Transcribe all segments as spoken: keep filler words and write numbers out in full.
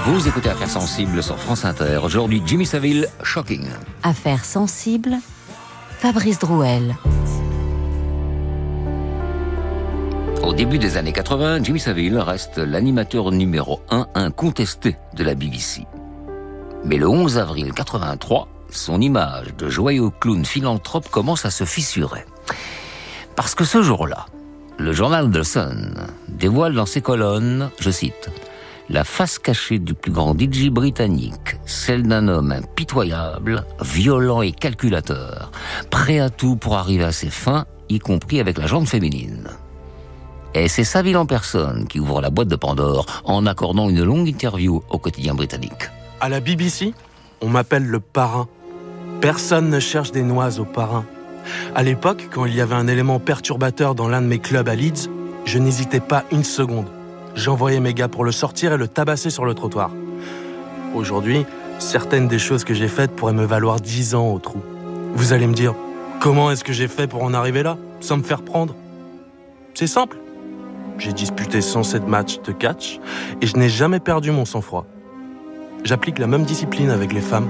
Vous écoutez Affaires sensibles sur France Inter. Aujourd'hui, Jimmy Savile, Shocking. Affaires sensibles, Fabrice Drouel. Au début des années quatre-vingts, Jimmy Savile reste l'animateur numéro un incontesté de la B B C. Mais le onze avril quatre-vingt-trois, son image de joyeux clown philanthrope commence à se fissurer. Parce que ce jour-là, le journal The Sun dévoile dans ses colonnes, je cite, « la face cachée du plus grand D J britannique, celle d'un homme impitoyable, violent et calculateur, prêt à tout pour arriver à ses fins, y compris avec la jambe féminine. » Et c'est Savile en personne qui ouvre la boîte de Pandore en accordant une longue interview au quotidien britannique. À la B B C, on m'appelle le parrain. Personne ne cherche des noises au parrain. À l'époque, quand il y avait un élément perturbateur dans l'un de mes clubs à Leeds, je n'hésitais pas une seconde. J'envoyais mes gars pour le sortir et le tabasser sur le trottoir. Aujourd'hui, certaines des choses que j'ai faites pourraient me valoir dix ans au trou. Vous allez me dire, comment est-ce que j'ai fait pour en arriver là, sans me faire prendre ? C'est simple. J'ai disputé cent sept matchs de catch et je n'ai jamais perdu mon sang-froid. J'applique la même discipline avec les femmes.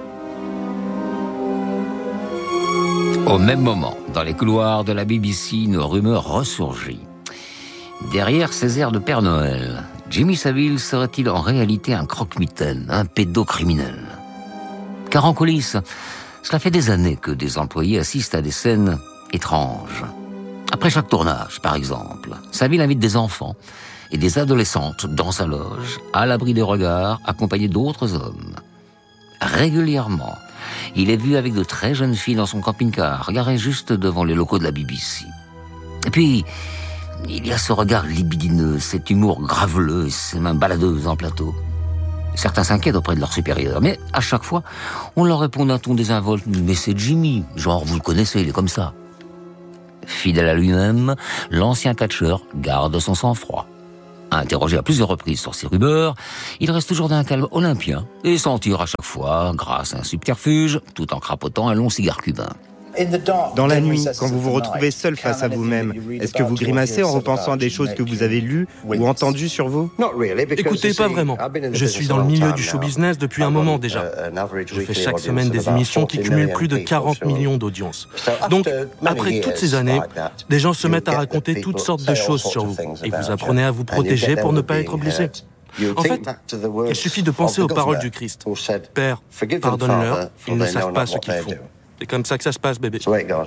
Au même moment, dans les couloirs de la B B C, une rumeur ressurgit. Derrière ses airs de Père Noël, Jimmy Savile serait-il en réalité un croque-mitaine, un pédocriminel ? Car en coulisses, cela fait des années que des employés assistent à des scènes étranges. Après chaque tournage, par exemple, Savile invite des enfants et des adolescentes dans sa loge, à l'abri des regards, accompagnés d'autres hommes. Régulièrement, il est vu avec de très jeunes filles dans son camping-car, garé juste devant les locaux de la B B C. Et puis, il y a ce regard libidineux, cet humour graveleux et ces mains baladeuses en plateau. Certains s'inquiètent auprès de leurs supérieurs, mais à chaque fois, on leur répond d'un ton désinvolte « Mais c'est Jimmy, genre vous le connaissez, il est comme ça ». Fidèle à lui-même, l'ancien catcheur garde son sang-froid. Interrogé à plusieurs reprises sur ses rumeurs, il reste toujours d'un calme olympien et s'en tire à chaque fois grâce à un subterfuge, tout en crapotant un long cigare cubain. Dans la nuit, quand vous vous retrouvez seul face à vous-même, est-ce que vous grimacez en repensant à des choses que vous avez lues ou entendues sur vous ? Écoutez, pas vraiment. Je suis dans le milieu du show business depuis un moment déjà. Je fais chaque semaine des émissions qui cumulent plus de quarante millions d'audiences. Donc, après toutes ces années, des gens se mettent à raconter toutes sortes de choses sur vous. Et vous apprenez à vous protéger pour ne pas être blessé. En fait, il suffit de penser aux paroles du Christ. « Père, pardonne-leur, ils ne savent pas ce qu'ils font. » C'est comme ça que ça se passe, bébé.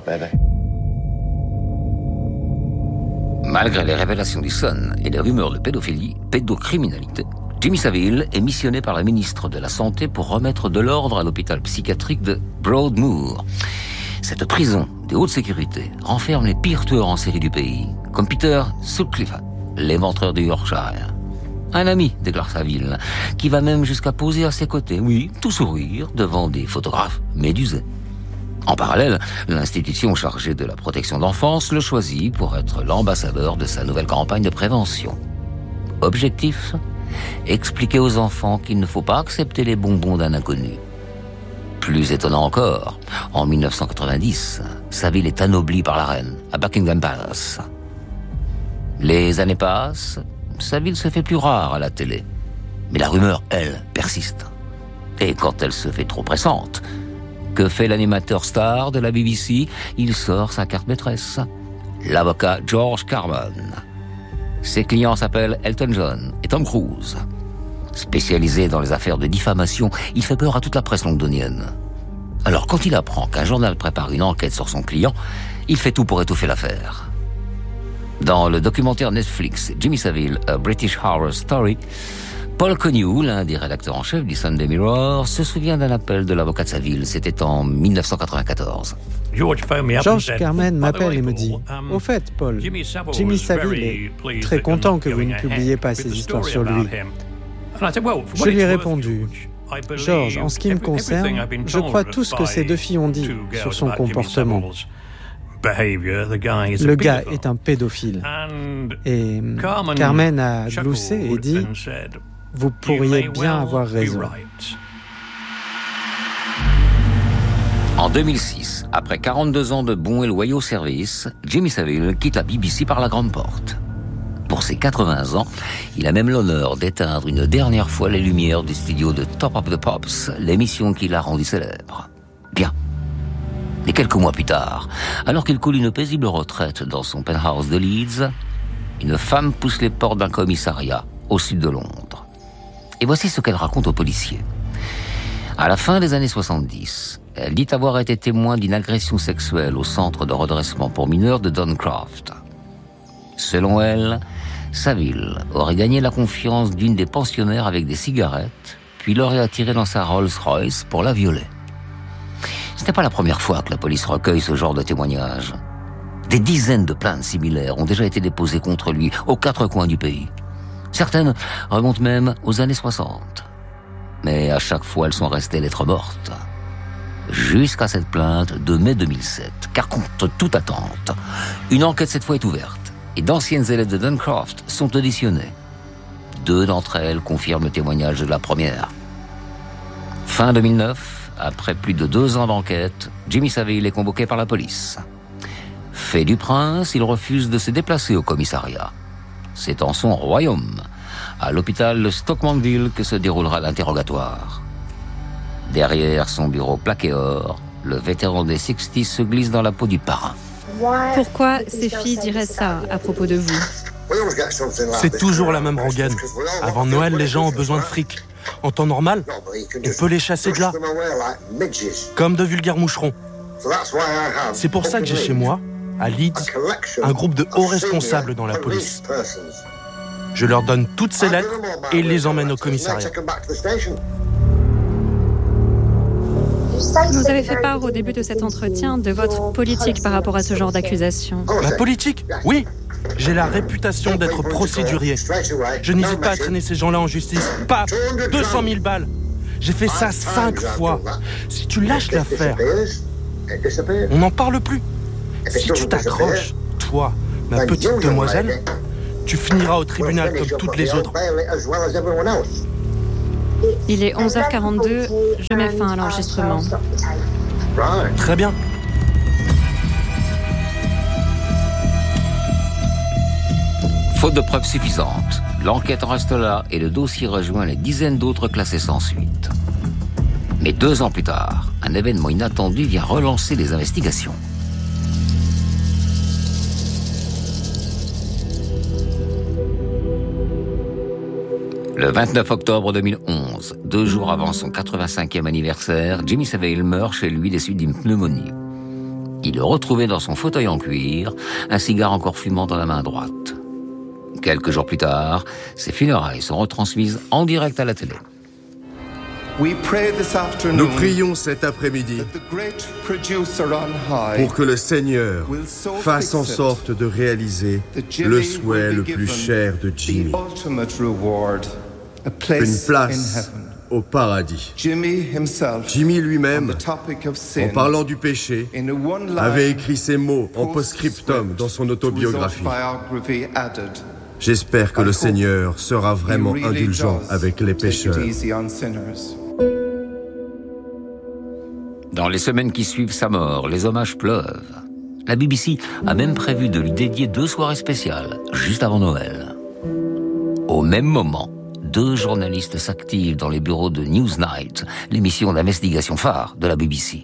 Malgré les révélations du Sun et les rumeurs de pédophilie, pédocriminalité, Jimmy Savile est missionné par la ministre de la Santé pour remettre de l'ordre à l'hôpital psychiatrique de Broadmoor. Cette prison de haute sécurité renferme les pires tueurs en série du pays, comme Peter Sutcliffe, l'éventreur du Yorkshire. Un ami, déclare Savile, qui va même jusqu'à poser à ses côtés, oui, tout sourire, devant des photographes médusés. En parallèle, l'institution chargée de la protection d'enfance le choisit pour être l'ambassadeur de sa nouvelle campagne de prévention. Objectif ? Expliquer aux enfants qu'il ne faut pas accepter les bonbons d'un inconnu. Plus étonnant encore, en dix-neuf cent quatre-vingt-dix, Savile est anobli par la reine à Buckingham Palace. Les années passent, Savile se fait plus rare à la télé. Mais la rumeur, elle, persiste. Et quand elle se fait trop pressante, que fait l'animateur star de la B B C ? Il sort sa carte maîtresse, l'avocat George Carman. Ses clients s'appellent Elton John et Tom Cruise. Spécialisé dans les affaires de diffamation, il fait peur à toute la presse londonienne. Alors quand il apprend qu'un journal prépare une enquête sur son client, il fait tout pour étouffer l'affaire. Dans le documentaire Netflix Jimmy Savile, A British Horror Story, Paul Connew, l'un des rédacteurs en chef du Sunday Mirror, se souvient d'un appel de l'avocat de Savile. C'était en dix-neuf cent quatre-vingt-quatorze. George Carman m'appelle et me dit « Au fait, Paul, Jimmy Savile est très content que vous ne publiez pas ces histoires sur lui. » Je lui ai répondu « George, en ce qui me concerne, je crois tout ce que ces deux filles ont dit sur son comportement. Le gars est un pédophile. » Et Carman a gloussé et dit « Vous pourriez bien avoir raison. » En deux mille six, après quarante-deux ans de bons et loyaux services, Jimmy Savile quitte la B B C par la grande porte. Pour Pour ses quatre-vingts ans, il a même l'honneur d'éteindre une dernière fois les lumières du studio de Top of the Pops, l'émission qui l'a rendu célèbre. Bien. Mais quelques mois plus tard, alors qu'il coule une paisible retraite dans son penthouse de Leeds, une femme pousse les portes d'un commissariat au sud de Londres. Et voici ce qu'elle raconte aux policiers. À la fin des années soixante-dix, elle dit avoir été témoin d'une agression sexuelle au centre de redressement pour mineurs de Duncroft. Selon elle, Saville aurait gagné la confiance d'une des pensionnaires avec des cigarettes, puis l'aurait attirée dans sa Rolls-Royce pour la violer. Ce n'est pas la première fois que la police recueille ce genre de témoignages. Des dizaines de plaintes similaires ont déjà été déposées contre lui aux quatre coins du pays. Certaines remontent même aux années soixante. Mais à chaque fois, elles sont restées lettres mortes. Jusqu'à cette plainte de mai deux mille sept, car contre toute attente, une enquête cette fois est ouverte. Et d'anciennes élèves de Duncroft sont auditionnées. Deux d'entre elles confirment le témoignage de la première. Fin deux mille neuf, après plus de deux ans d'enquête, Jimmy Savile est convoqué par la police. Fait du prince, il refuse de se déplacer au commissariat. C'est en son royaume, à l'hôpital de Stoke-Mandeville, que se déroulera l'interrogatoire. Derrière son bureau plaqué or, le vétéran des sixties se glisse dans la peau du parrain. Pourquoi ces filles diraient ça à propos de vous? C'est toujours la même rengaine. Avant Noël, les gens ont besoin de fric. En temps normal, on peut les chasser de là, comme de vulgaires moucherons. C'est pour ça que j'ai chez moi, à Leeds, un groupe de hauts responsables dans la police. Je leur donne toutes ces lettres et ils les emmènent au commissariat. Vous avez fait part au début de cet entretien de votre politique par rapport à ce genre d'accusation. Ma politique? Oui. J'ai la réputation d'être procédurier. Je n'hésite pas à traîner ces gens-là en justice. Paf, deux cent mille balles. J'ai fait ça cinq fois. Si tu lâches l'affaire, on n'en parle plus. Si tu t'accroches, toi, ma petite demoiselle, tu finiras au tribunal comme toutes les autres. Il est onze heures quarante-deux, je mets fin à l'enregistrement. Très bien. Faute de preuves suffisantes, l'enquête reste là et le dossier rejoint les dizaines d'autres classés sans suite. Mais deux ans plus tard, un événement inattendu vient relancer les investigations. Le vingt-neuf octobre deux mille onze, deux jours avant son quatre-vingt-cinquième anniversaire, Jimmy Savile meurt chez lui des suites d'une pneumonie. Il est retrouvé dans son fauteuil en cuir, un cigare encore fumant dans la main droite. Quelques jours plus tard, ses funérailles sont retransmises en direct à la télé. Nous prions cet après-midi pour que le Seigneur fasse en sorte de réaliser le souhait le plus cher de Jimmy. Une place au paradis. Jimmy lui-même, en parlant du péché, avait écrit ces mots en post-scriptum dans son autobiographie. J'espère que le Seigneur sera vraiment indulgent avec les pécheurs. Dans les semaines qui suivent sa mort, les hommages pleuvent. La B B C a même prévu de lui dédier deux soirées spéciales, juste avant Noël. Au même moment, deux journalistes s'activent dans les bureaux de Newsnight, l'émission d'investigation phare de la B B C.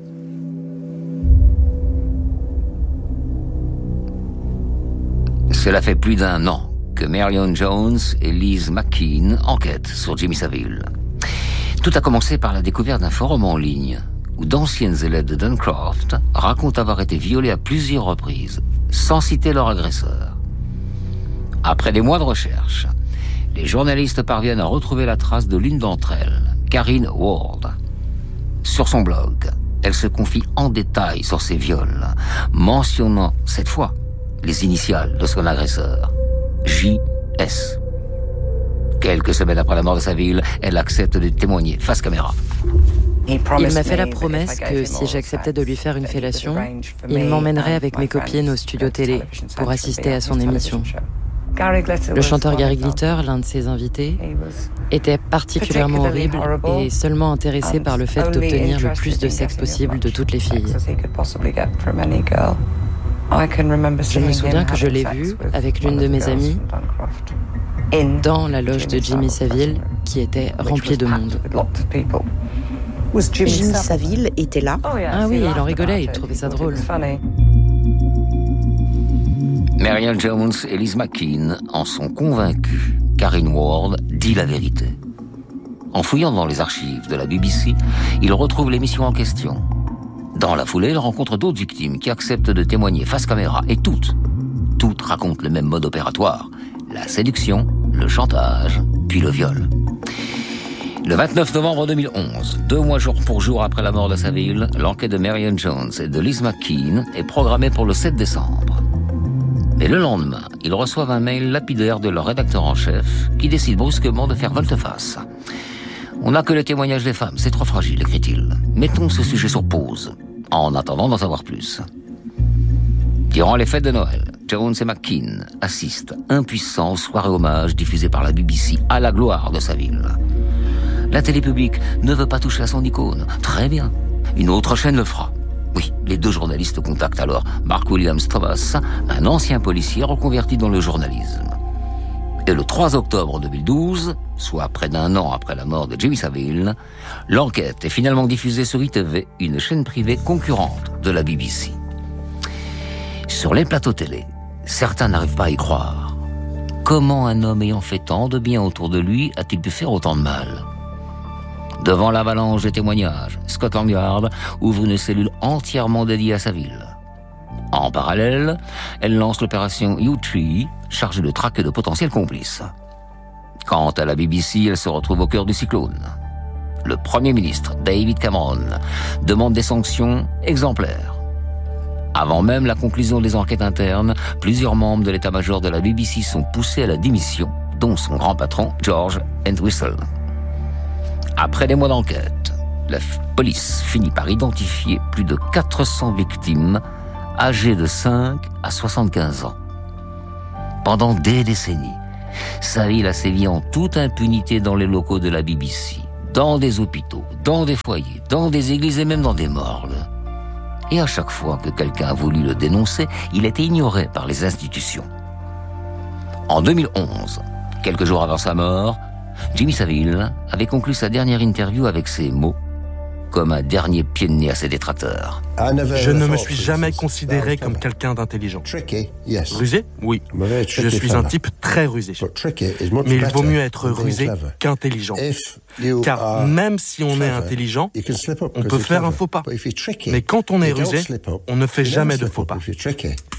Cela fait plus d'un an que Marion Jones et Liz McKean enquêtent sur Jimmy Savile. Tout a commencé par la découverte d'un forum en ligne où d'anciennes élèves de Duncroft racontent avoir été violées à plusieurs reprises, sans citer leur agresseur. Après des mois de recherche, les journalistes parviennent à retrouver la trace de l'une d'entre elles, Karine Ward. Sur son blog, elle se confie en détail sur ses viols, mentionnant cette fois les initiales de son agresseur, J S. Quelques semaines après la mort de Savile, elle accepte de témoigner face caméra. Il m'a fait la promesse que si j'acceptais de lui faire une fellation, il m'emmènerait avec mes copines au studio télé pour assister à son émission. Le chanteur Gary Glitter, l'un de ses invités, était particulièrement horrible et seulement intéressé par le fait d'obtenir le plus de sexe possible de toutes les filles. Je me souviens que je l'ai vu avec l'une de mes amies dans la loge de Jimmy Savile qui était remplie de monde. Jimmy Savile était là? Ah oui, il en rigolait, il trouvait ça drôle. Marianne Jones et Liz McKean en sont convaincus. Karen Ward dit la vérité. En fouillant dans les archives de la B B C, ils retrouvent l'émission en question. Dans la foulée, ils rencontrent d'autres victimes qui acceptent de témoigner face caméra et toutes, toutes racontent le même mode opératoire. La séduction, le chantage, puis le viol. Le vingt-neuf novembre deux mille onze, deux mois jour pour jour après la mort de Savile, l'enquête de Marianne Jones et de Liz McKean est programmée pour le sept décembre. Mais le lendemain, ils reçoivent un mail lapidaire de leur rédacteur en chef qui décide brusquement de faire volte-face. On n'a que le témoignage des femmes, c'est trop fragile, écrit-il. Mettons ce sujet sur pause, en attendant d'en savoir plus. Durant les fêtes de Noël, Jones et McKean assistent impuissants aux soirées hommages diffusées par la B B C à la gloire de Savile. La télé publique ne veut pas toucher à son icône. Très bien. Une autre chaîne le fera. Oui, les deux journalistes contactent alors Mark Williams Thomas, un ancien policier reconverti dans le journalisme. Et le trois octobre deux mille douze, soit près d'un an après la mort de Jimmy Savile, l'enquête est finalement diffusée sur I T V, une chaîne privée concurrente de la B B C. Sur les plateaux télé, certains n'arrivent pas à y croire. Comment un homme ayant fait tant de bien autour de lui a-t-il pu faire autant de mal ? Devant l'avalanche des témoignages, Scotland Yard ouvre une cellule entièrement dédiée à Savile. En parallèle, elle lance l'opération U trois, chargée de traquer de potentiels complices. Quant à la B B C, elle se retrouve au cœur du cyclone. Le Premier ministre, David Cameron, demande des sanctions exemplaires. Avant même la conclusion des enquêtes internes, plusieurs membres de l'état-major de la B B C sont poussés à la démission, dont son grand patron, George Entwistle. Après des mois d'enquête, la police finit par identifier plus de quatre cents victimes âgées de cinq à soixante-quinze ans. Pendant des décennies, Savile a sévi en toute impunité dans les locaux de la B B C, dans des hôpitaux, dans des foyers, dans des églises et même dans des morgues. Et à chaque fois que quelqu'un a voulu le dénoncer, il était ignoré par les institutions. En deux mille onze, quelques jours avant sa mort, Jimmy Savile avait conclu sa dernière interview avec ces mots, comme un dernier pied de nez à ses détracteurs. Je ne me suis jamais considéré comme quelqu'un d'intelligent. Rusé ? Oui. Je suis un type très rusé. Mais il vaut mieux être rusé qu'intelligent. Car même si on est intelligent, on peut faire un faux pas. Mais quand on est rusé, on ne fait jamais de faux pas.